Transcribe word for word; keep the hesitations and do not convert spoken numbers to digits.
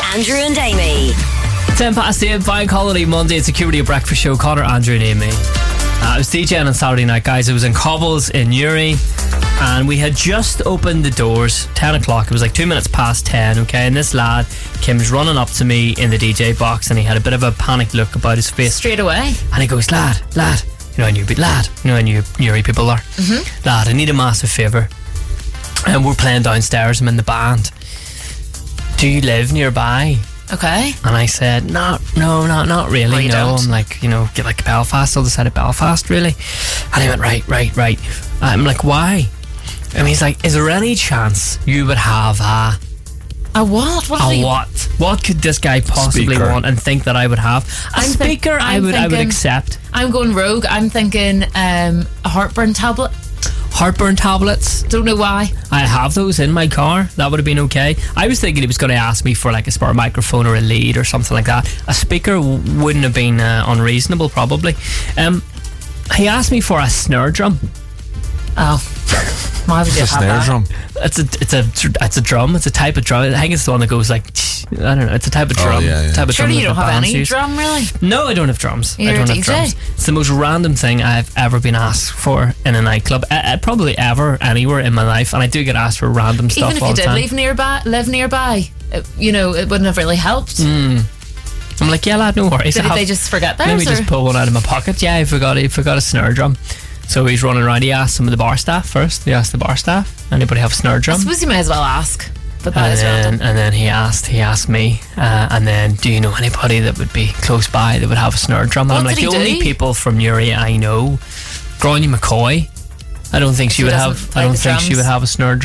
Andrew and Amy. ten past eight, Bank Holiday Monday. It's a Q Radio breakfast show. Connor, Andrew and Amy. Uh, I was DJing on Saturday night, guys. It was in Cobbles in Newry, and we had just opened the doors. ten o'clock. It was like two minutes past ten, okay? And this lad came running up to me in the D J box, and he had a bit of a panicked look about his face. Straight away. And he goes, lad, lad, you know, I knew, lad, you know, I knew Newry people are. Mm-hmm. Lad, I need a massive favour. And we're playing downstairs. I'm in the band. Do you live nearby? Okay. And I said, no, no, not not really. Oh, you no, don't? I'm like, you know, get like Belfast. I'll decide at Belfast, really. And he went, right, right, right. I'm like, why? And he's like, is there any chance you would have a A what? What? a you... what? What could this guy possibly Speaker. want and think that I would have? A I'm speaker, think- I I'm would, I would thinking- accept. I'm going rogue. I'm thinking um, a heartburn tablet. Heartburn tablets. Don't know why. I have those in my car. That would have been okay. I was thinking he was going to ask me for like a spare microphone or a lead or something like that. A speaker w- wouldn't have been uh, unreasonable, probably. Um, he asked me for a snare drum. Oh. Why would you It's a have snare that? drum. It's a it's a it's a drum. It's a type of drum. I think it's the one that goes like I don't know. It's a type of Oh, drum. yeah, yeah. Type of Surely drum you that don't have bands any use. drum, really? No, I don't have drums. You're I don't a have D J. drums. It's the most random thing I've ever been asked for in a nightclub. Uh, uh, probably ever anywhere in my life, and I do get asked for random stuff Even if all you the did time. live nearby, live nearby, it, you know, it wouldn't have really helped. Mm. I'm like, yeah, lad, no worries. Did I have- they just forget theirs? Let me or? just pull one out of my pocket. Yeah, I forgot. I forgot a snare drum. So he's running around. He asked some of the bar staff first. He asked the bar staff, anybody have a snare I drum? suppose you may as well ask. But that And is then, random. and then he asked, he asked me, uh, and then, do you know anybody that would be close by that would have a snare drum? And What I'm like, did the he only do? people from Newry I know, Grania McCoy. I don't think she She would doesn't have. play I don't the think she drums? would have a snare drum.